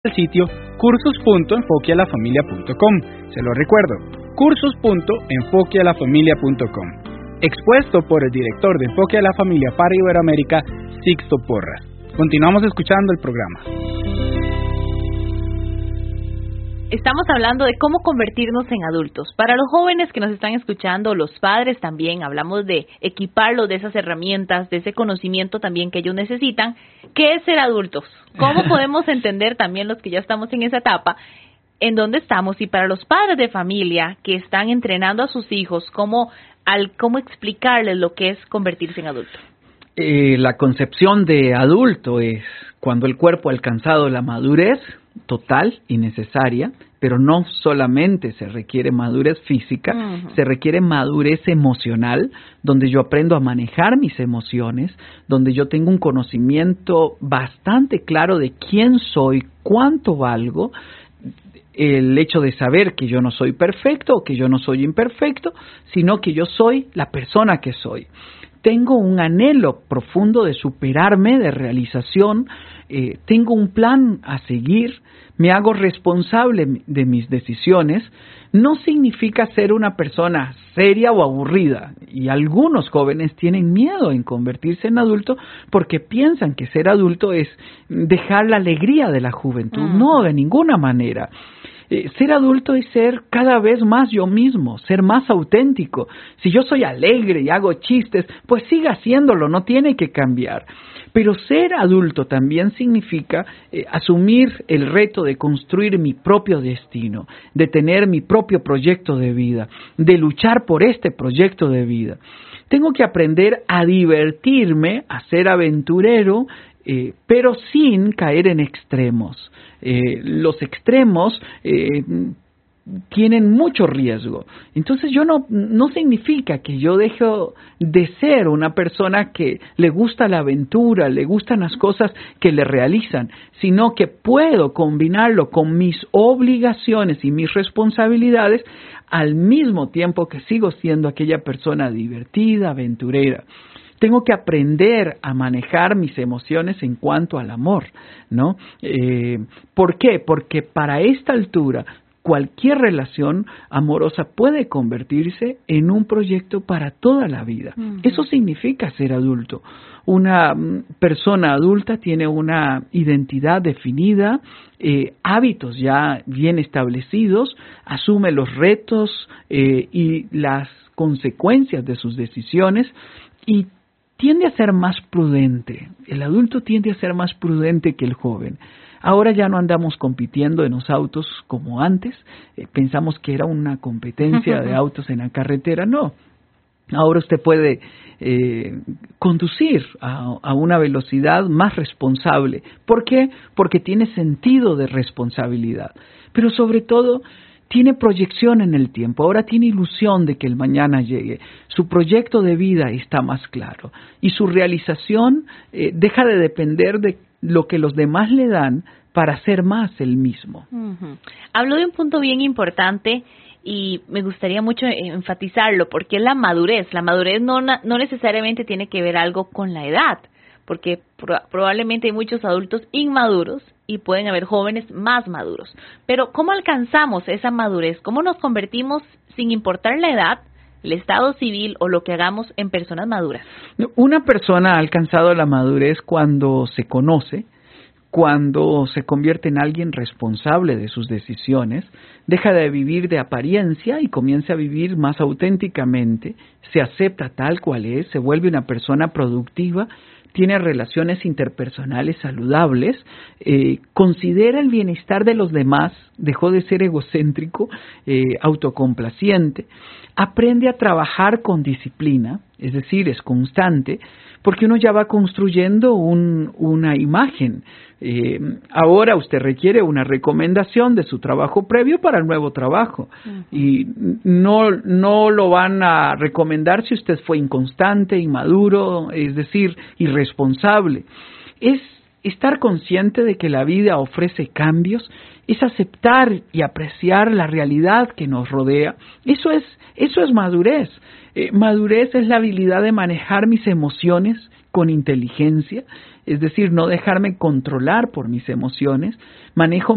al sitio cursos.enfoquealafamilia.com. Se lo recuerdo, cursos.enfoquealafamilia.com. Expuesto por el director de Enfoque a la Familia para Iberoamérica, Sixto Porras. Continuamos escuchando el programa. Estamos hablando de cómo convertirnos en adultos. Para los jóvenes que nos están escuchando, los padres también, hablamos de equiparlos de esas herramientas, de ese conocimiento también que ellos necesitan. ¿Qué es ser adultos? ¿Cómo podemos entender también los que ya estamos en esa etapa, en dónde estamos? Y para los padres de familia que están entrenando a sus hijos, ¿cómo explicarles lo que es convertirse en adulto? La concepción de adulto es cuando el cuerpo ha alcanzado la madurez total y necesaria, pero no solamente se requiere madurez física, se requiere madurez emocional, donde yo aprendo a manejar mis emociones, donde yo tengo un conocimiento bastante claro de quién soy, cuánto valgo, el hecho de saber que yo no soy perfecto o que yo no soy imperfecto, sino que yo soy la persona que soy. Tengo un anhelo profundo de superarme, de realización, tengo un plan a seguir, me hago responsable de mis decisiones. No significa ser una persona seria o aburrida, y algunos jóvenes tienen miedo en convertirse en adulto porque piensan que ser adulto es dejar la alegría de la juventud. No, de ninguna manera. Ser adulto es ser cada vez más yo mismo, ser más auténtico. Si yo soy alegre y hago chistes, pues siga haciéndolo, no tiene que cambiar. Pero ser adulto también significa asumir el reto de construir mi propio destino, de tener mi propio proyecto de vida, de luchar por este proyecto de vida. Tengo que aprender a divertirme, a ser aventurero, pero sin caer en extremos. Los extremos tienen mucho riesgo. Entonces no significa que yo dejo de ser una persona que le gusta la aventura, le gustan las cosas que le realizan, sino que puedo combinarlo con mis obligaciones y mis responsabilidades al mismo tiempo que sigo siendo aquella persona divertida, aventurera. Tengo que aprender a manejar mis emociones en cuanto al amor, ¿no? ¿Por qué? Porque para esta altura cualquier relación amorosa puede convertirse en un proyecto para toda la vida. Eso significa ser adulto. Una persona adulta tiene una identidad definida, hábitos ya bien establecidos, asume los retos y las consecuencias de sus decisiones y tiende a ser más prudente. El adulto tiende a ser más prudente que el joven. Ahora ya no andamos compitiendo en los autos como antes. Pensamos que era una competencia de autos en la carretera. No. Ahora usted puede conducir a una velocidad más responsable. ¿Por qué? Porque tiene sentido de responsabilidad. Pero sobre todo tiene proyección en el tiempo, ahora tiene ilusión de que el mañana llegue. Su proyecto de vida está más claro y su realización deja de depender de lo que los demás le dan para ser más el mismo. Habló de un punto bien importante y me gustaría mucho enfatizarlo porque es la madurez. La madurez no necesariamente tiene que ver algo con la edad, porque probablemente hay muchos adultos inmaduros y pueden haber jóvenes más maduros. Pero ¿cómo alcanzamos esa madurez? ¿Cómo nos convertimos, sin importar la edad, el estado civil o lo que hagamos, en personas maduras? Una persona ha alcanzado la madurez cuando se conoce, cuando se convierte en alguien responsable de sus decisiones, deja de vivir de apariencia y comienza a vivir más auténticamente, se acepta tal cual es, se vuelve una persona productiva, tiene relaciones interpersonales saludables, considera el bienestar de los demás, dejó de ser egocéntrico, autocomplaciente, aprende a trabajar con disciplina, es decir, es constante, porque uno ya va construyendo una imagen. Ahora usted requiere una recomendación de su trabajo previo para el nuevo trabajo y no lo van a recomendar si usted fue inconstante, inmaduro, es decir, irresponsable. Es estar consciente de que la vida ofrece cambios, es aceptar y apreciar la realidad que nos rodea. Eso es madurez. Madurez es la habilidad de manejar mis emociones con inteligencia, es decir, no dejarme controlar por mis emociones, manejo